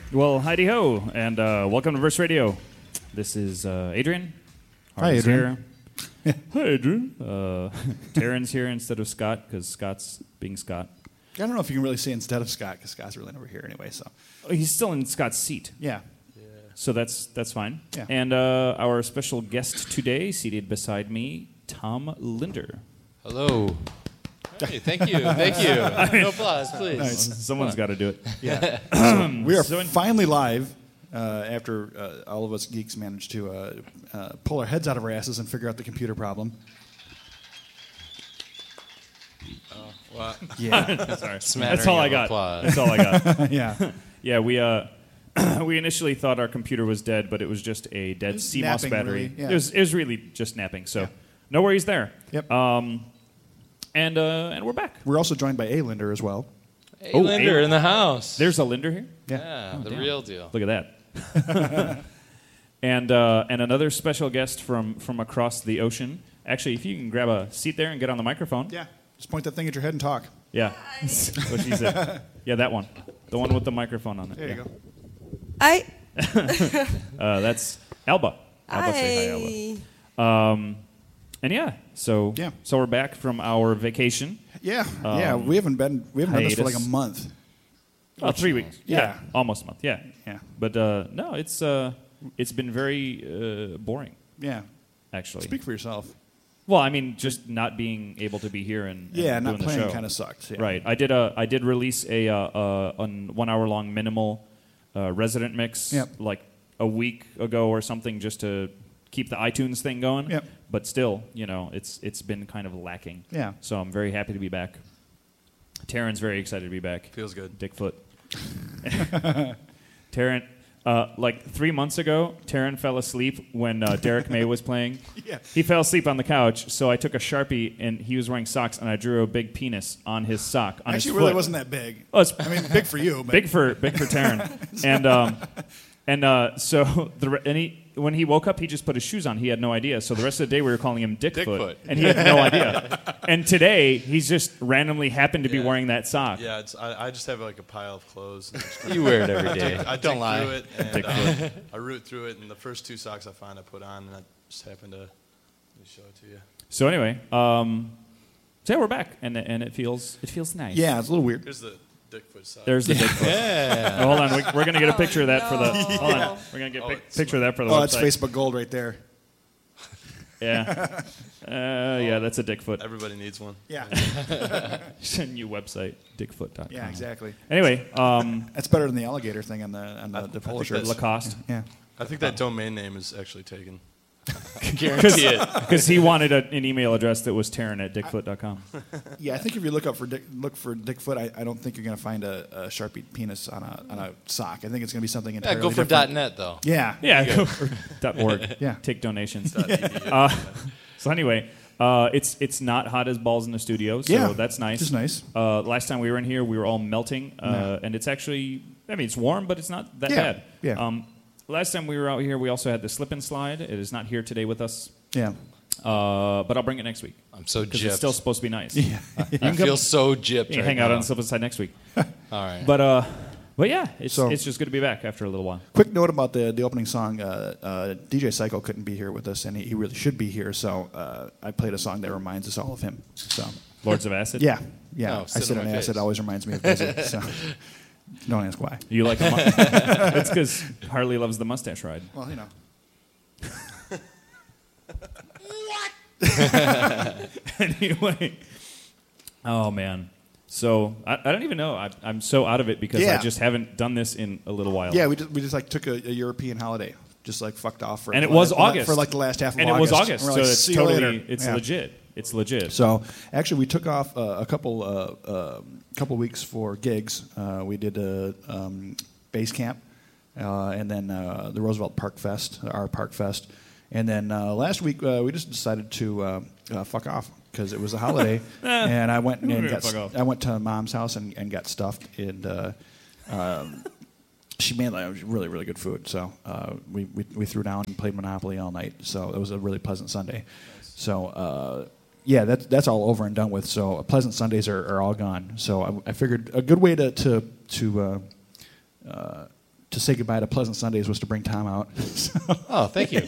Well, heidi ho, and welcome to Verse Radio. This is Adrian. Hi, Adrian. Here. Hi, Adrian. Taryn's here instead of Scott because Scott's being Scott. I don't know if you can really say instead of Scott because Scott's really never here anyway. So Oh, he's still in Scott's seat, yeah, so that's fine. Yeah. And our special guest today, seated beside me, Tom Linder. Hello. Hey, thank you. Thank you. No applause, please. Nice. Someone's got to do it. yeah. We are finally live after all of us geeks managed to pull our heads out of our asses and figure out the computer problem. Well, Yeah, Sorry, Smattering that's all I of got. applause. That's all I got. yeah. Yeah, we initially thought our computer was dead, but it was just a dead CMOS napping, battery. really, yeah. It was really just napping. So Yeah. no worries there. Yep. And we're back. We're also joined by A. Linder as well. Hey, Oh, Linder hey. in the house. There's a Linder here. yeah, the damn. real deal. Look at that. and another special guest from across the ocean. Actually, if you can grab a seat there and get on the microphone. Yeah, just point that thing at your head and talk. Yeah. What she said. Yeah, that one. The one with the microphone on it. There yeah. you go. Hi. That's Alba. Alba, say hi, Alba. And so Yeah. we're back from our vacation. Yeah, we haven't done this for like a hiatus. month. Oh, 3 weeks. Yeah. Almost a month. Yeah. Yeah, But no, it's been very boring, yeah. actually. Speak for yourself. Well, I mean, just not being able to be here and Yeah, doing not the playing show. kind of sucked. Yeah. Right. I did release a 1 hour long minimal resident mix Yep. like a week ago or something, just to keep the iTunes thing going. Yep. But still, it's been kind of lacking. Yeah. So I'm very happy to be back. Taryn's very excited to be back. Feels good. Dickfoot. Taryn, like 3 months ago, Taryn fell asleep when Derek May was playing. Yeah. He fell asleep on the couch, so I took a Sharpie, and he was wearing socks, and I drew a big penis on his sock, on Actually, his it really foot. wasn't that big. Oh, it's I mean, big for you, but big for Taryn. So when he woke up, he just put his shoes on. He had no idea. So the rest of the day, we were calling him Dickfoot, Dickfoot. and he had no idea. And today, he's just randomly happened to be wearing that sock. Yeah, I just have like a pile of clothes. And just You wear it every day. I Don't dig lie. through it, and I root through it, and the first 2 socks I find I put on, and I just happen to show it to you. So anyway, we're back, and it feels nice. yeah, it's a little weird. Here's the Dickfoot sock. There's the Dickfoot. Yeah. Oh, hold on, we're gonna get a picture of that for the. no. Hold on, we're gonna get a it's picture of that for the Oh, website. that's Facebook Gold right there. Yeah, yeah, that's a Dickfoot. Everybody needs one. Yeah, New website, Dickfoot.com. yeah, exactly. Anyway, That's better than the alligator thing on the polo think shirts. that's- Lacoste, Yeah, I think that domain name is actually taken. Guarantee it. because he wanted an email address that was Taryn@dickfoot.com. yeah. I think if you look for Dickfoot, I don't think you're going to find a Sharpie penis on a sock. I think it's going to be something Yeah, entirely go for different. .net though. Yeah, Yeah, go for .org. Yeah. Take donations. .edu. So anyway, it's not hot as balls in the studio, so Yeah, that's nice. which is nice. Last time we were in here, we were all melting, Yeah. and it's actually, I mean, it's warm, but it's not that Yeah, bad. yeah. Last time we were out here, we also had the slip and slide. It is not here today with us, Yeah, but I'll bring it next week I'm so because it's gypped. still supposed to be nice. yeah. I feel so gypped. You can right hang out now. on the slip and slide next week. All right. But yeah, it's So- just good to be back after a little while. Quick note about the opening song. DJ Psycho couldn't be here with us, and he really should be here. So I played a song that reminds us all of him. So Lords of Acid. yeah. Oh, I sit sit on on my acid face. always reminds me of Blizzard. So don't ask why. You like? It's because Harley loves the mustache ride. Well, you know. Anyway, oh man. So I don't even know. I'm so out of it because I Yeah. just haven't done this in a little while. Yeah, we just like took a European holiday, just like fucked off for. And it was for August. for like the last half of and August. it was August, We're so like, it's "See you totally later." it's Yeah. legit. It's legit. So actually, we took off a couple weeks for gigs. We did a base camp, and then the Roosevelt Park Fest, our Park Fest, and then last week we just decided to fuck off because it was a holiday, and I went We're and gonna fuck off. I went to Mom's house and got stuffed, and she made like really really good food. So we threw down and played Monopoly all night. So it was a really pleasant Sunday. So. Yeah, that's all over and done with. So pleasant Sundays are all gone. So I figured a good way to to say goodbye to Pleasant Sundays was to bring Tom out. Oh, thank you.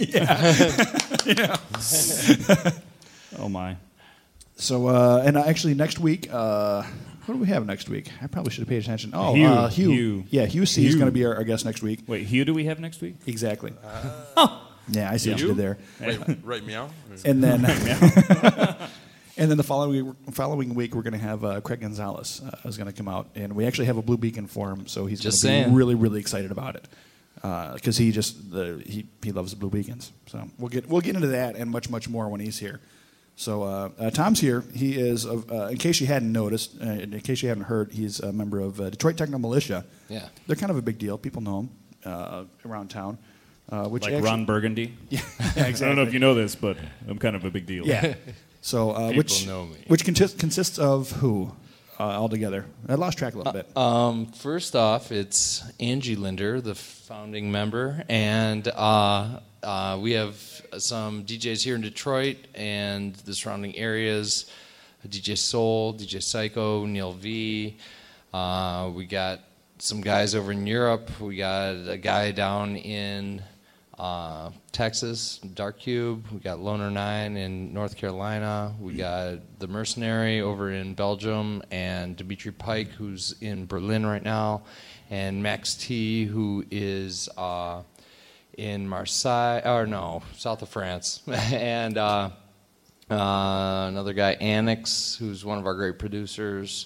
Oh my. So, and actually next week, what do we have next week? I probably should have paid attention. Oh, Hugh. Hugh. Yeah, Hugh C is Hugh. our guest next week. Wait, Hugh, do we have next week? Exactly. Yeah, I see what you did there. Right, meow. And then, and then the following week, we're going to have Craig Gonzalez is going to come out, and we actually have a Blue Beacon for him, so he's going Just to be saying. really, really excited about it because he loves the Blue Beacons. So we'll get into that and much, much more when he's here. So Tom's here. He is, in case you hadn't noticed, in case you haven't heard, he's a member of Detroit Techno Militia. Yeah. They're kind of a big deal. People know him around town. Which Like actually, Ron Burgundy? Yeah, I exactly. don't know if you know this, but I'm kind of a big deal. Yeah. So which know me. which consists of who altogether? I lost track a little bit. First off, it's Angie Linder, the founding member, and we have some DJs here in Detroit and the surrounding areas. DJ Soul, DJ Psycho, Neil V. We got some guys over in Europe. We got a guy down in Texas, Dark Cube. We got Loner 9 in North Carolina. We got The Mercenary over in Belgium, and Dimitri Pike, who's in Berlin right now, and Max T, who is in Marseille, or no, south of France, and another guy, Annex, who's one of our great producers.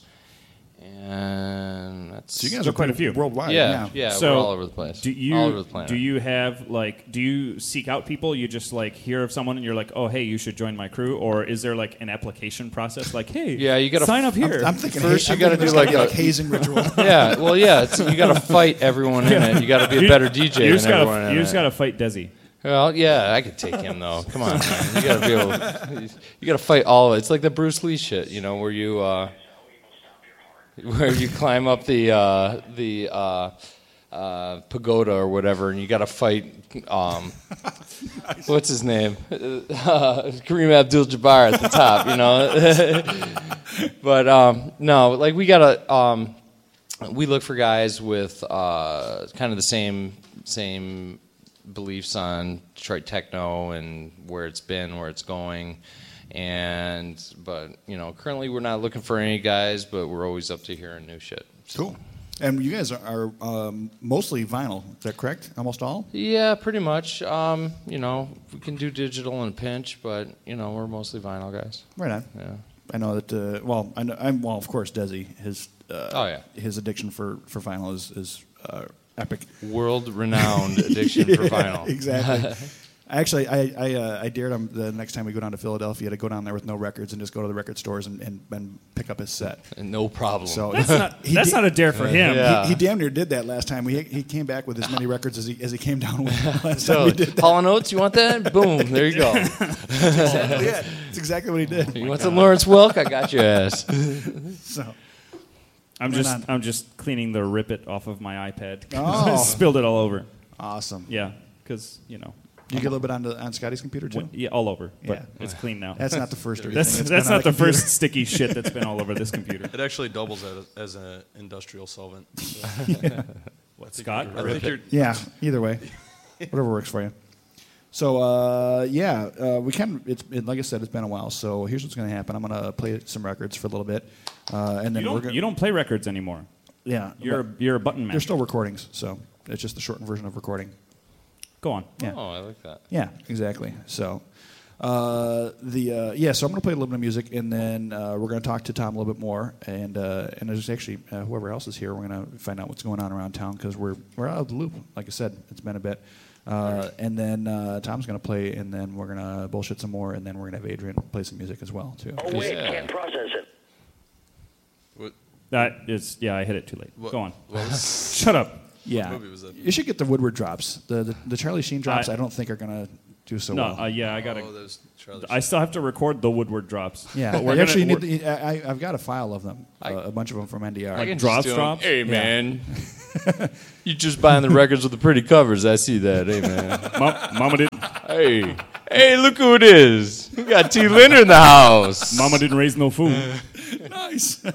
And that's So you guys So are quite a pretty few. worldwide. yeah, So we're all over the place. Do you all over the planet. do you have do you seek out people? You just like hear of someone and you're like, oh hey, you should join my crew, or is there like an application process? Like, hey, Yeah, you gotta sign up here. I'm thinking First I'm you gotta thinking do there's like be a- hazing ritual. Yeah, well, yeah, you got to fight everyone in it. You got to be a better DJ You just than everyone in you just it. gotta fight Desi. Well, yeah, I could take him though. Come on, man. You got to be able. You got to fight all of it. It's like the Bruce Lee shit, you know, where you climb up the pagoda or whatever, and you got to fight. What's his name? Kareem Abdul-Jabbar at the top, you know. But no, like we gotta. We look for guys with kind of the same beliefs on Detroit techno and where it's been, where it's going. But you know, currently we're not looking for any guys, but we're always up to hearing new shit. So. Cool. And you guys are mostly vinyl. Is that correct? Almost all? Yeah, pretty much. You know, we can do digital in a pinch, but you know, we're mostly vinyl guys. Right on. Yeah. I know that. Well, of course, Desi. His addiction for vinyl is epic. World-renowned addiction for vinyl. Exactly. Actually, I dared him the next time we go down to Philadelphia to go down there with no records and just go to the record stores and pick up his set. No problem. So That's not a dare for him. Yeah. He damn near did that last time. He came back with as many records as he came down with last time So, we did that. Hall & Oates, you want that? Boom, there you go. Yeah, that's exactly what he did. You want some Lawrence Welk? I got your ass. So I'm Right on. I'm just cleaning the Rip It off of my iPad. Oh. Spilled it all over. awesome. Yeah, because you know. You get a little bit on Scotty's computer too. Yeah, all over, but Yeah. it's clean now. That's not the first. That's thing that's been on not the computer. first sticky shit that's been all over this computer. It actually doubles as an industrial solvent. So What, Scott? I think you're Yeah. Either way, whatever works for you. So we can. Like I said, it's been a while. So here's what's going to happen. I'm going to play some records for a little bit, and then You don't play records anymore. Yeah, You're a button man. they're still recordings, so it's just the shortened version of recording. Go on. Yeah. Oh, I like that. Yeah, exactly. So, so I'm going to play a little bit of music, and then we're going to talk to Tom a little bit more, and there's actually whoever else is here. We're going to find out what's going on around town because we're out of the loop. Like I said, it's been a bit, and then Tom's going to play, and then we're going to bullshit some more, and then we're going to have Adrian play some music as well too. Oh, wait, Yeah. can't process it. what, That is, I hit it too late. what, Go on. what was- Shut up. Yeah, movie was that? you should get the Woodward drops. The Charlie Sheen drops. I don't think are going to do so No, well. yeah, I gotta. Oh, those Charlie I still have to record the Woodward drops. Yeah, but we're I gonna, actually we're- need. I've got a file of them, a bunch of them from NDR. I can drops, just do 'em. drops? Hey, man. You just buying the records with the pretty covers. I see that. Hey, man. Mama didn't. Hey, look who it is. We got T. Linder in the house. Mama didn't raise no food. Nice.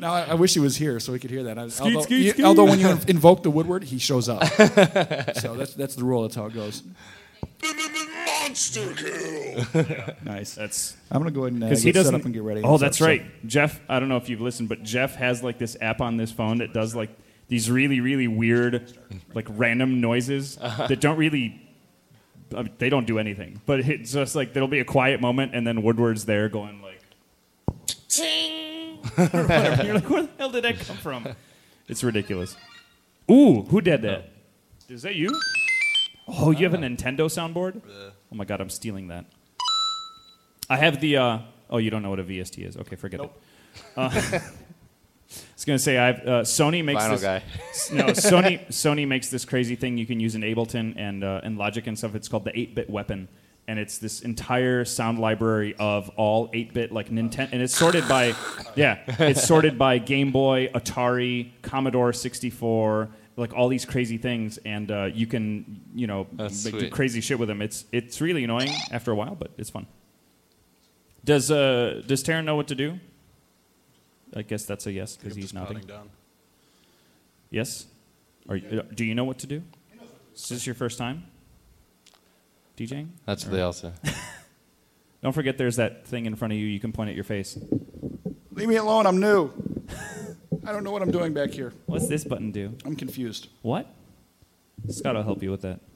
Now I wish he was here so we could hear that. Skeet, skeet, skeet. Although when you invoke the Woodward, he shows up. So that's the rule. That's how it goes. Monster kill. Nice. That's I'm gonna go ahead and because get he doesn't. set up and get ready. Oh, that's right, Jeff. I don't know if you've listened, but Jeff has like this app on this phone that does like these really, really weird, like random noises that don't really. They don't do anything, but it's just like there'll be a quiet moment, and then Woodward's there going like, "Ting!" or whatever. You're like, where the hell did that come from? It's ridiculous. Ooh, who did that? Is that you? Oh, you have a Nintendo soundboard? Oh my God, I'm stealing that. I have the. Oh, you don't know what a VST is? Okay, forget it. I was gonna say Sony makes Vinyl this. guy. No, Sony makes this crazy thing you can use in Ableton and Logic and stuff. It's called the 8-bit weapon, and it's this entire sound library of all 8-bit like Nintendo, and it's sorted by it's sorted by Game Boy, Atari, Commodore 64, like all these crazy things, and you can do sweet. crazy shit with them. It's really annoying after a while, but it's fun. Does Taryn know what to do? I guess that's a yes because he's nodding. Down. Yes? Do you know what to do? Is this your first time DJing? That's what they all say. Don't forget there's that thing in front of you. You can point at your face. Leave me alone. I'm new. I don't know what I'm doing back here. What's this button do? I'm confused. What? Scott will help you with that.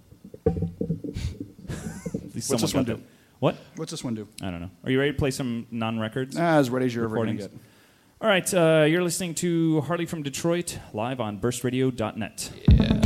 What's this one do? What? What's this one do? I don't know. Are you ready to play some non-records? As ready as you're ever going to Recordings. get. All right. You're listening to Harley from Detroit live on burstradio.net. Yeah.